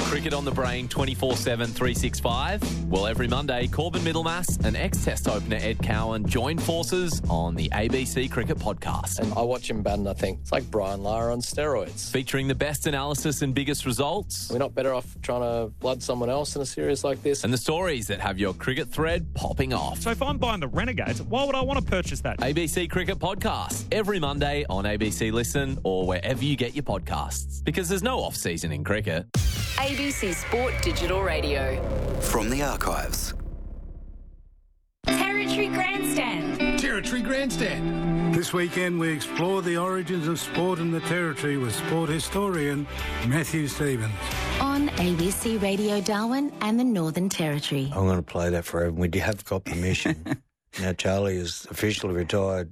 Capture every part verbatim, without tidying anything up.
Cricket on the Brain twenty-four seven, three sixty-five. Well, every Monday, Corbin Middlemass and ex-Test opener Ed Cowan join forces on the A B C Cricket Podcast. And I watch him bat and I think it's like Brian Lara on steroids. Featuring the best analysis and biggest results. We're not better off trying to blood someone else in a series like this. And the stories that have your cricket thread popping off. So if I'm buying the Renegades, why would I want to purchase that? A B C Cricket Podcast, every Monday on A B C Listen or wherever you get your podcasts. Because there's no off-season in cricket. A B C Sport Digital Radio. From the archives. Territory Grandstand. Territory Grandstand. This weekend we explore the origins of sport in the Territory with sport historian Matthew Stevens. On A B C Radio Darwin and the Northern Territory. I'm going to play that forever. We have got permission. Now Charlie is officially retired.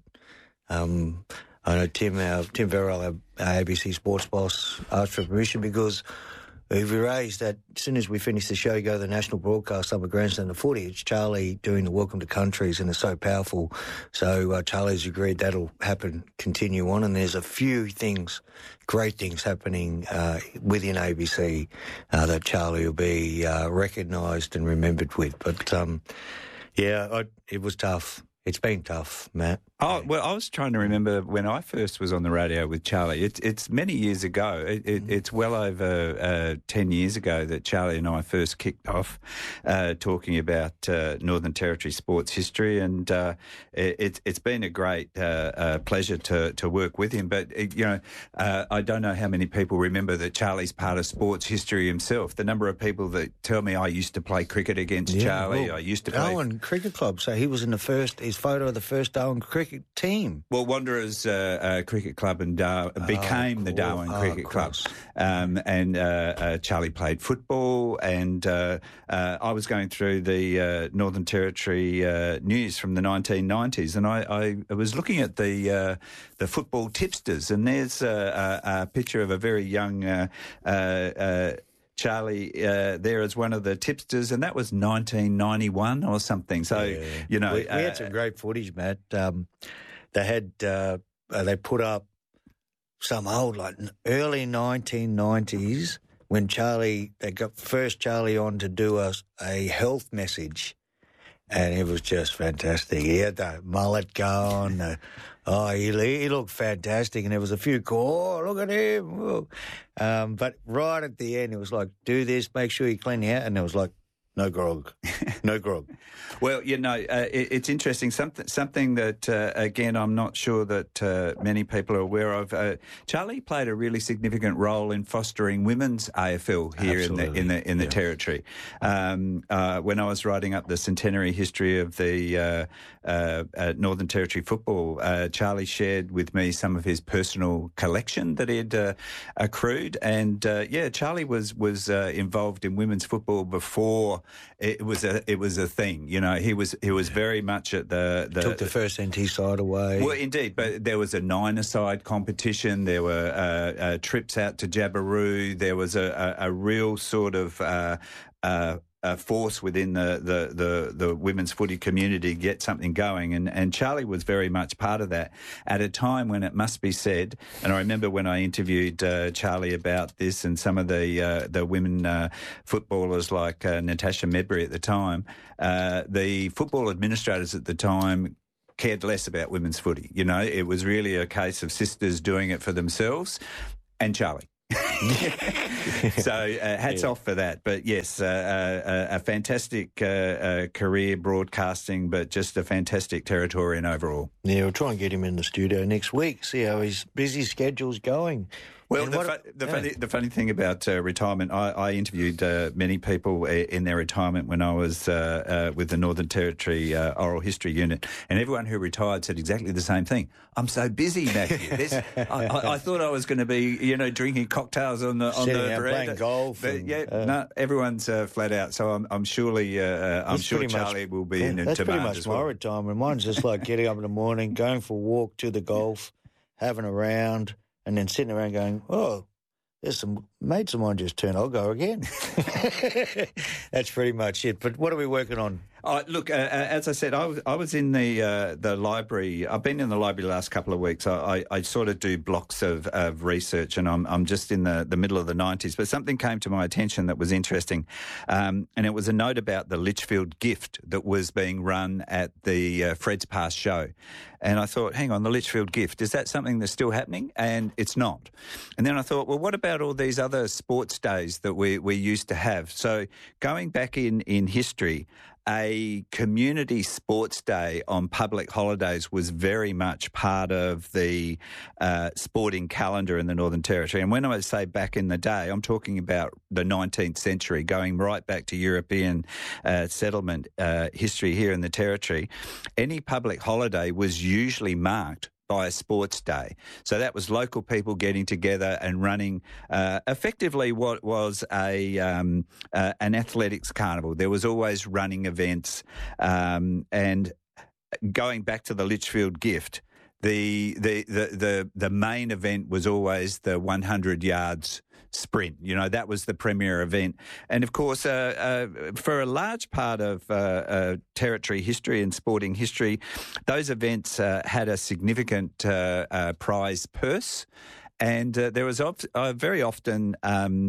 Um, I know Tim, our, Tim Verrill, our, our A B C sports boss, asked for permission because we've raised that as soon as we finish the show, go to the national broadcast up at Grandstand of Footy. It's Charlie doing the Welcome to Countries, and it's so powerful. So uh, Charlie's agreed that'll happen, continue on, and there's a few things, great things happening uh, within A B C uh, that Charlie will be uh, recognised and remembered with. But, um, yeah, I, it was tough. It's been tough, Matt. Oh, well, I was trying to remember when I first was on the radio with Charlie. It, it's many years ago. It, it, it's well over uh, ten years ago that Charlie and I first kicked off uh, talking about uh, Northern Territory sports history, and uh, it, it's been a great uh, uh, pleasure to, to work with him. But, you know, uh, I don't know how many people remember that Charlie's part of sports history himself. The number of people that tell me I used to play cricket against Yeah, Charlie, well, I used to play... Darwin Cricket Club, so he was in the first, his photo of the first Darwin cricket team. Well, Wanderers uh, uh, Cricket Club and Dar- became oh, the Darwin oh, Cricket Club. Um, and uh, uh, Charlie played football, and uh, uh, I was going through the uh, Northern Territory uh, news from the nineteen nineties, and I, I was looking at the uh, the football tipsters, and there's a, a, a picture of a very young uh, uh, uh, Charlie uh, there as one of the tipsters, and that was nineteen ninety-one or something. So, yeah. you know... We, we uh, had some great footage, Matt. Um, they had... Uh, they put up some old, like, early nineteen nineties when Charlie... They got first Charlie on to do a, a health message, and it was just fantastic. He had the mullet going... Uh, Oh, he, he looked fantastic, and there was a few call, oh, look at him. Um, but right at the end, it was like, do this, make sure you clean out, and it was like, no grog, no grog. Well, you know, uh, it, it's interesting. Something, something that uh, again, I'm not sure that uh, many people are aware of. Uh, Charlie played a really significant role in fostering women's A F L here Absolutely. in the in the in the yeah. Territory. Um, uh, when I was writing up the centenary history of the uh, uh, uh, Northern Territory football, uh, Charlie shared with me some of his personal collection that he'd uh, accrued, and uh, yeah, Charlie was was uh, involved in women's football before it was a it was a thing. You know, he was he was very much at the, the took the first N T side away. Well, indeed, but there was a nine-a-side competition. There were uh, uh, trips out to Jabiru. There was a, a, a real sort of uh, uh, a force within the, the, the, the women's footy community to get something going, and, and Charlie was very much part of that at a time when it must be said, and I remember when I interviewed uh, Charlie about this and some of the uh, the women uh, footballers like uh, Natasha Medbury at the time, uh, the football administrators at the time cared less about women's footy. You know, it was really a case of sisters doing it for themselves, and Charlie. so uh, hats yeah. off for that. But yes, uh, uh, a fantastic uh, uh, career broadcasting, but just a fantastic Territorian overall. Yeah, we'll try and get him in the studio next week, see how his busy schedule's going. Well, the, fu- the, yeah. funny, the funny thing about uh, retirement, I, I interviewed uh, many people in their retirement when I was uh, uh, with the Northern Territory uh, Oral History Unit, and everyone who retired said exactly the same thing. I'm so busy, Matthew. This, I, I, I thought I was going to be, you know, drinking cocktails on the on Sitting the out veranda. playing golf. But and, yeah, uh, no, everyone's uh, flat out. So I'm, I'm surely, uh, I'm sure Charlie much, will be yeah, in that's demand pretty much as well. my retirement. Mine's just like getting up in the morning, going for a walk to the golf, having a round, and then sitting around going, oh. There's some mates of mine just turned. I'll go again. That's pretty much it. But what are we working on? Oh, look, uh, as I said, I was, I was in the uh, the library. I've been in the library the last couple of weeks. I, I, I sort of do blocks of, of research, and I'm I'm just in the, the middle of the nineties. But something came to my attention that was interesting, um, and it was a note about the Litchfield Gift that was being run at the uh, Fred's Pass show. And I thought, hang on, the Litchfield Gift, is that something that's still happening? And it's not. And then I thought, well, what about all these other sports days that we, we used to have? So going back in, in history, a community sports day on public holidays was very much part of the uh, sporting calendar in the Northern Territory. And when I say back in the day, I'm talking about the nineteenth century, going right back to European uh, settlement uh, history here in the Territory. Any public holiday was usually marked by a sports day. So that was local people getting together and running uh, effectively what was a um, uh, an athletics carnival. There was always running events. Um, and going back to the Litchfield Gift, the, the, the, the, the main event was always the one hundred yards sprint. You know, that was the premier event. And of course, uh, uh, for a large part of uh, uh, territory history and sporting history, those events uh, had a significant uh, uh, prize purse. And uh, there was of, uh, very often um,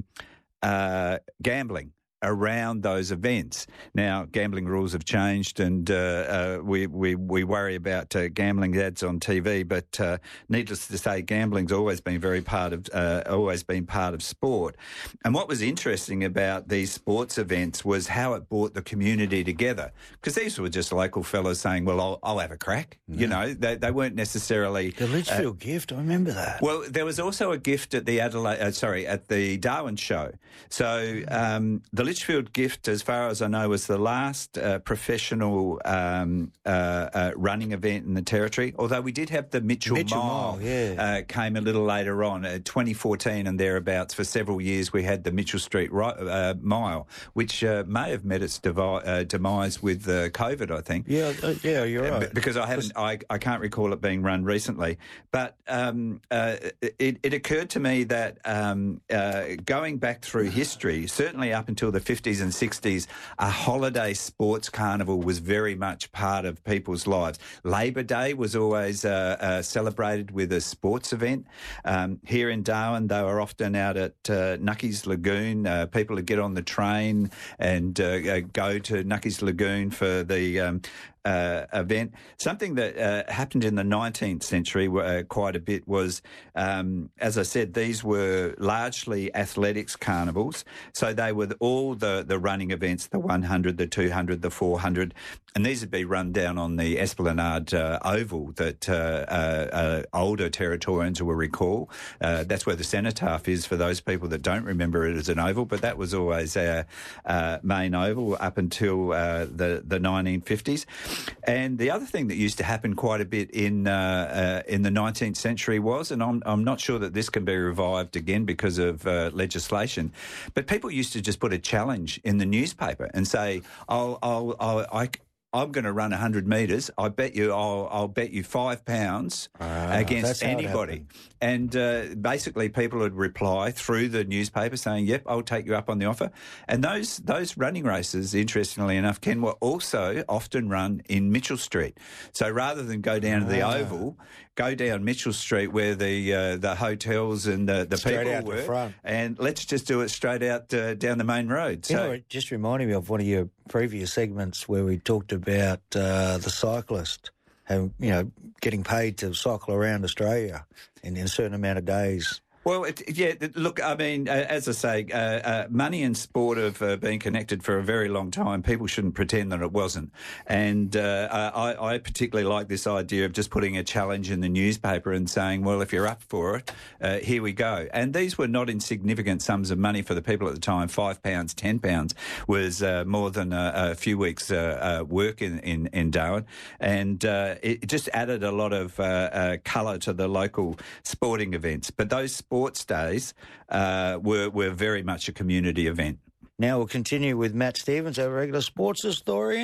uh, gambling around those events. Now, gambling rules have changed, and uh, uh, we, we we worry about uh, gambling ads on T V. But uh, needless to say, gambling's always been very part of uh, always been part of sport. And what was interesting about these sports events was how it brought the community together, because these were just local fellas saying, "Well, I'll, I'll have a crack." No. You know, they they weren't necessarily the Litchfield uh, Gift. I remember that. Well, there was also a gift at the Adelaide, uh, sorry, at the Darwin show. So um, the Litchfield Gift, as far as I know, was the last uh, professional um, uh, uh, running event in the Territory, although we did have the Mitchell, Mitchell Mile, Mile yeah. uh, came a little later on, uh, twenty fourteen and thereabouts. For several years we had the Mitchell Street uh, Mile, which uh, may have met its devi- uh, demise with uh, COVID, I think. Yeah, uh, yeah, you're right. Because I haven't, I, I can't recall it being run recently. But um, uh, it, it occurred to me that um, uh, going back through history, certainly up until the fifties and sixties, a holiday sports carnival was very much part of people's lives. Labor Day was always uh, uh, celebrated with a sports event. Um, here in Darwin, they were often out at uh, Nucky's Lagoon. Uh, people would get on the train and uh, go to Nucky's Lagoon for the um, Uh, event. Something that uh, happened in the nineteenth century uh, quite a bit was, um, as I said, these were largely athletics carnivals. So they were all the, the running events, the one hundred, the two hundred, the four hundred, and these would be run down on the Esplanade uh, Oval that uh, uh, uh, older Territorians will recall. Uh, that's where the cenotaph is for those people that don't remember it as an oval, but that was always our uh, main oval up until uh, the, the nineteen fifties. And the other thing that used to happen quite a bit in uh, uh, in the nineteenth century was, and I'm I'm not sure that this can be revived again because of uh, legislation, but people used to just put a challenge in the newspaper and say, "I'll I'll, I'll I." I'm going to run one hundred metres. I bet you, I'll, I'll bet you five pounds ah, against anybody. And uh, basically, people would reply through the newspaper saying, "Yep, I'll take you up on the offer." And those those running races, interestingly enough, Ken, were also often run in Mitchell Street. So rather than go down ah. to the Oval, go down Mitchell Street where the uh, the hotels and the, the straight people out were, the front. And let's just do it straight out uh, down the main road. You So know, it just reminded me of one of your previous segments where we talked about uh, the cyclist, have, you know, getting paid to cycle around Australia in, in a certain amount of days. Well, it, yeah, look, I mean, uh, as I say, uh, uh, money and sport have uh, been connected for a very long time. People shouldn't pretend that it wasn't. And uh, I, I particularly like this idea of just putting a challenge in the newspaper and saying, well, if you're up for it, uh, here we go. And these were not insignificant sums of money for the people at the time. Five pounds, ten pounds was uh, more than a, a few weeks' uh, uh, work in, in, in Darwin. And uh, it just added a lot of uh, uh, colour to the local sporting events. But those sports Sports days uh, were, were very much a community event. Now we'll continue with Matt Stevens, our regular sports historian,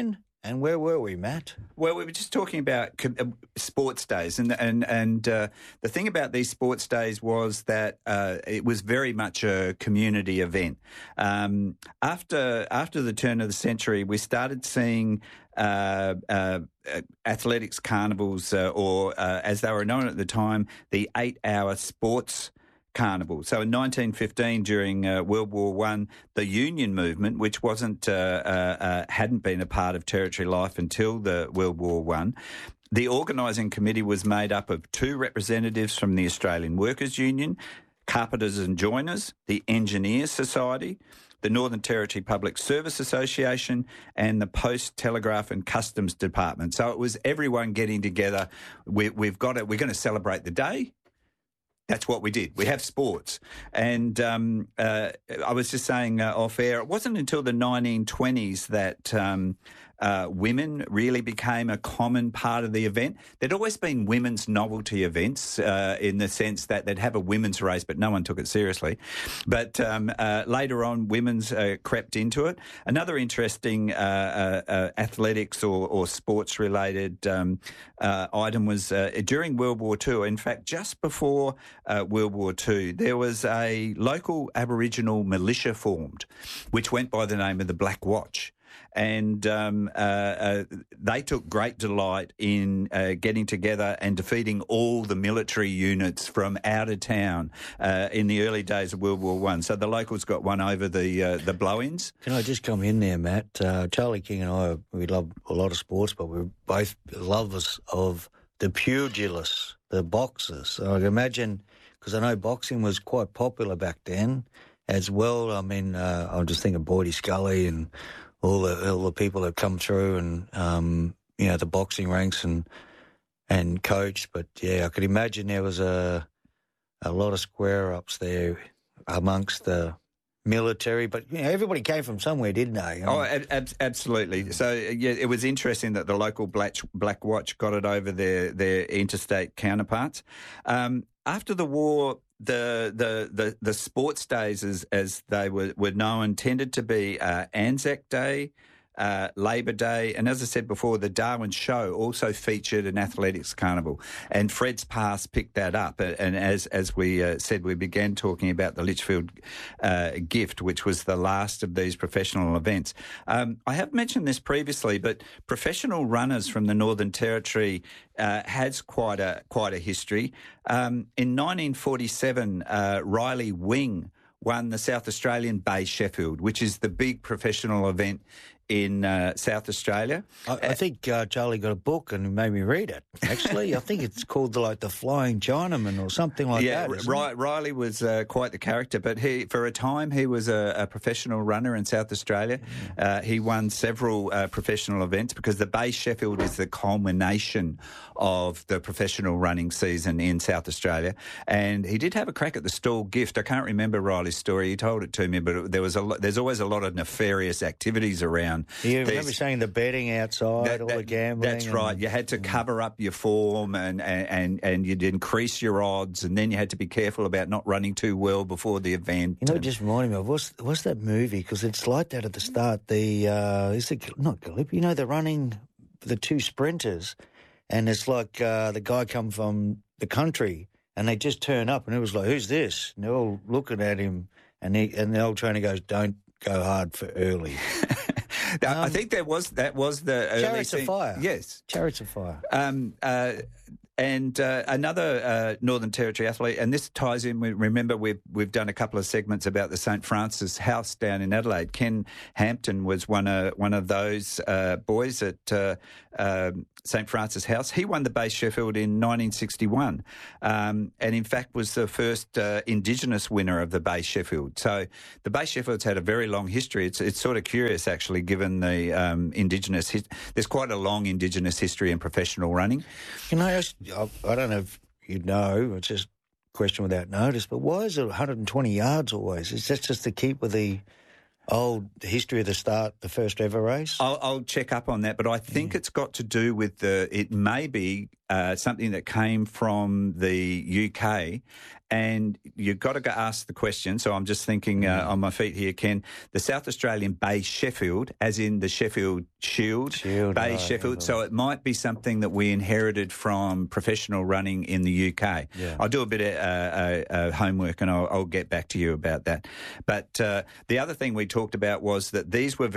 And where were we, Matt? Well, we were just talking about co- uh, sports days, and and and uh, the thing about these sports days was that uh, it was very much a community event. Um, after after the turn of the century, we started seeing uh, uh, athletics carnivals, uh, or uh, as they were known at the time, the eight-hour sports carnival. So in nineteen fifteen, during uh, World War One, the Union movement, which wasn't uh, uh, uh, hadn't been a part of territory life until the World War One, the organising committee was made up of two representatives from the Australian Workers' Union, Carpenters and Joiners, the Engineers Society, the Northern Territory Public Service Association, and the Post, Telegraph and Customs Department. So it was everyone getting together. We, we've got it. We're going to celebrate the day. That's what we did. We have sports. And um, uh, I was just saying uh, off air, it wasn't until the nineteen twenties that um, uh, women really became a common part of the event. There'd always been women's novelty events uh, in the sense that they'd have a women's race, but no one took it seriously. But um, uh, later on, women's uh, crept into it. Another interesting uh, uh, uh, athletics or, or sports-related um, uh, item was uh, during World War Two, in fact, just before Uh, World War Two, there was a local Aboriginal militia formed, which went by the name of the Black Watch. And um, uh, uh, they took great delight in uh, getting together and defeating all the military units from out of town uh, in the early days of World War One. So the locals got one over the uh, the blow-ins. Can I just come in there, Matt? Uh, Charlie King and I, we love a lot of sports, but we're both lovers of the pugilists, the boxers. So I can imagine, because I know boxing was quite popular back then as well. I mean, uh, I'm just thinking Boydie Scully and all the all the people that come through and, um, you know, the boxing ranks and and coached. But, yeah, I could imagine there was a, a lot of square-ups there amongst the military, but you know, everybody came from somewhere, didn't they? I mean, oh, ab- absolutely. So, yeah, it was interesting that the local Black, Black Watch got it over their, their interstate counterparts. Um, after the war, the the the, the sports days, as, as they were, were known, tended to be uh, Anzac Day, Uh, Labor Day, and as I said before, the Darwin Show also featured an athletics carnival, and Fred's Pass picked that up. And as as we uh, said, we began talking about the Litchfield uh, Gift, which was the last of these professional events. Um, I have mentioned this previously, but professional runners from the Northern Territory uh, has quite a quite a history. Um, in nineteen forty-seven, uh, Riley Wing won the South Australian Bay Sheffield, which is the big professional event in uh, South Australia. I, I think uh, Charlie got a book and made me read it, actually. I think it's called like The Flying Chinaman or something like yeah, that. Yeah, R- Riley was uh, quite the character, but he, for a time he was a, a professional runner in South Australia. Mm. Uh, he won several uh, professional events because the Bay Sheffield is the culmination of the professional running season in South Australia. And he did have a crack at the Stall Gift. I can't remember Riley's story. He told it to me, but there was a lo- there's always a lot of nefarious activities around. You remember saying the betting outside, that, all that, the gambling? That's and, right. You had to cover up your form and, and, and you'd increase your odds, and then you had to be careful about not running too well before the event. You know, it just reminded me of, what's, what's that movie? Because it's like that at the start. The, uh, is it, not Gallipoli, you know, they're running the two sprinters, and it's like uh, the guy come from the country, and they just turn up, and it was like, who's this? And they're all looking at him, and, he, and the old trainer goes, don't go hard for early. Um, I think that was that was the early Chariots of Fire. Yes, Chariots of Fire. Um, uh, and uh, another uh, Northern Territory athlete, and this ties in. We, remember, we've we've done a couple of segments about the Saint Francis House down in Adelaide. Ken Hampton was one of one of those uh, boys at uh, uh, Saint Francis House. He won the Bay Sheffield in nineteen sixty-one, um, and in fact was the first uh, Indigenous winner of the Bay Sheffield. So the Bay Sheffield's had a very long history. It's it's sort of curious, actually, given the um, Indigenous. His, there's quite a long Indigenous history in professional running. Can I ask? I don't know if you know. It's just a question without notice. But why is it one hundred twenty yards always? Is that just to keep with the old history of the start, the first ever race? I'll, I'll check up on that, but I think yeah. it's got to do with the. It may be uh, something that came from the U K. And you've got to go ask the question. So I'm just thinking uh, on my feet here, Ken. The South Australian Bay Sheffield, as in the Sheffield Shield, Shield Bay right, Sheffield. right. So it might be something that we inherited from professional running in the U K. Yeah. I'll do a bit of uh, uh, uh, homework and I'll, I'll get back to you about that. But uh, the other thing we talked about was that these were